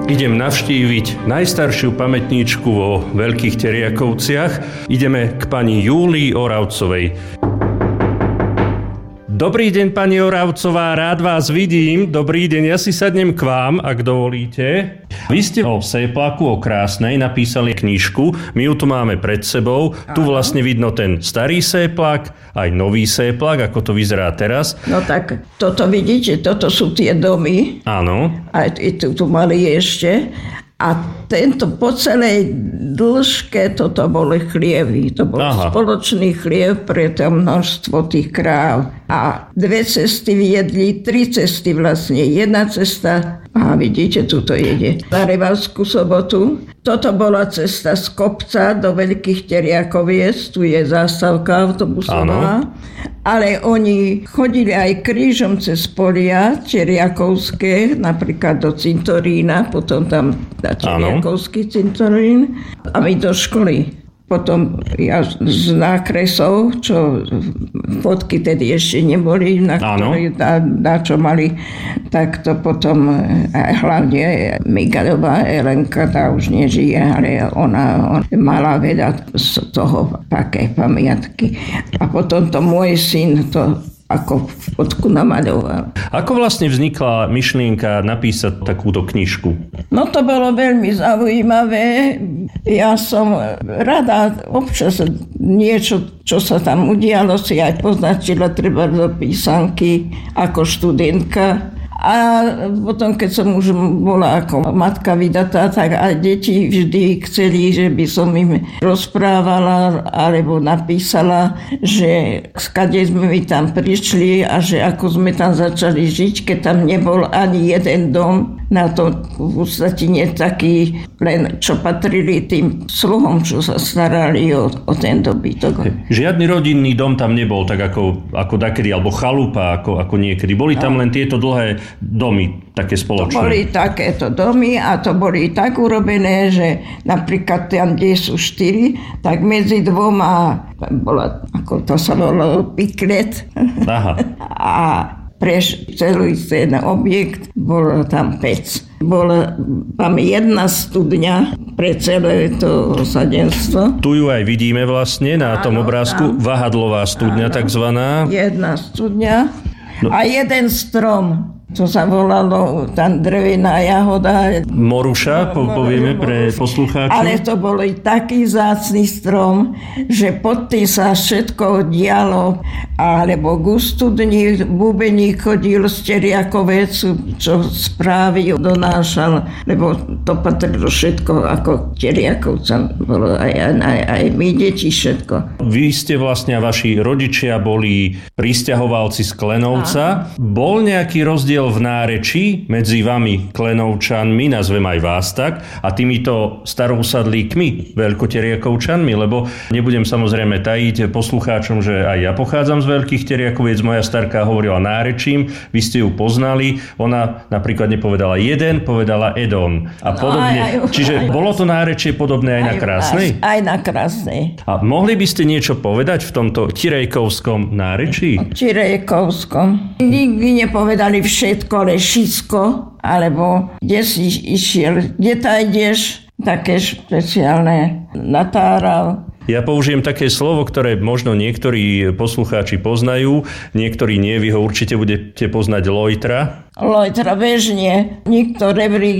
Idem navštíviť najstaršiu pamätníčku vo Veľkých Teriakovciach. Ideme k pani Júlii Oravcovej. Dobrý deň, pani Oravcová, rád vás vidím. Dobrý deň, ja si sadnem k vám, ak dovolíte. Vy ste o séplaku, o krásnej, napísali knižku. My ju tu máme pred sebou. Áno. Tu vlastne vidno ten starý séplak, aj nový séplak, ako to vyzerá teraz. No tak, toto vidíte, toto sú tie domy. Áno. A tu mali ešte. A tento po celej dĺžke toto boli chlievy. To bol spoločný chliev pre to množstvo tých kráv. A 2 cesty viedli, 3 cesty vlastne. Jedna cesta, vidíte, tuto jede na Revavskú Sobotu. Toto bola cesta z kopca do Veľkých Teriakoviec. Tu je zástavka autobusová. Ale oni chodili aj krížom cez polia Teriakovské, napríklad do cintorína, potom tam na Teriakovský cintorín a my do školy. Potom ja z nákresov, čo fotky tedy ešte neboli, na čo mali, tak to potom hlavne Migalová Elenka, tá už nežije, ale ona mala veľa z toho také pamiatky. A potom to môj syn to ako fotku namaľoval. Ako vlastne vznikla myšlienka napísať takúto knižku? No to bolo veľmi zaujímavé. Ja som rada občas niečo, čo sa tam udialo, si aj poznačila treba do písanky ako študentka. A potom, keď som už bola ako matka vydatá, tak aj deti vždy chceli, že by som im rozprávala alebo napísala, že skade sme mi tam prišli a že ako sme tam začali žiť, keď tam nebol ani jeden dom. Na to v Ústatine taký, len čo patrili tým sluhom, čo sa starali o ten dobytok. Žiadny rodinný dom tam nebol, tak ako dakedy, alebo chalupa, ako niekedy. Boli tam len tieto dlhé domy, také spoločné. To boli takéto domy a to boli tak urobené, že napríklad tam, kde sú 4, tak medzi dvoma bola, ako to sa volalo, piklet. Aha. A pre celý ten objekt bolo tam pec. Bola tam jedna studňa pre celé to osadenstvo. Tu ju aj vidíme vlastne na tom obrázku. Vahadlová studňa takzvaná. Jedna studňa a jeden strom. To sa volalo tam drevená jahoda. Moruša, povieme pre poslucháčov. Ale to bol taký vzácny strom, že pod tým sa všetko dialo. Alebo k studni bubeník chodil z Teriakovec, čo správy donášal, lebo to patrilo všetko ako Teriakovcam. Bolo aj my deti všetko. Vy ste vlastne, vaši rodičia boli prisťahovalci z Klenovca. Bol nejaký rozdiel v nárečí medzi vami Klenovčanmi, nazvem aj vás tak, a týmito starousadlíkmi, Veľkoteriakovčanmi, lebo nebudem samozrejme tajiť poslucháčom, že aj ja pochádzam z Veľkých Teriakoviec, moja starka hovorila nárečím, vy ste ju poznali, ona napríklad nepovedala jeden, povedala Edon a podobne. Čiže bolo to nárečie podobné aj na Krásnej? Aj na Krásnej. A mohli by ste niečo povedať v tomto Tirejkovskom nárečí? Tirejkovskom. Nikdy nepovedali všetko, ale všetko, alebo kde si išiel, kde ta ideš, také špeciálne natáral. Ja použijem také slovo, ktoré možno niektorí poslucháči poznajú, niektorí nie, vy ho určite budete poznať lojtra. Lojtra bežne, nikto rebrík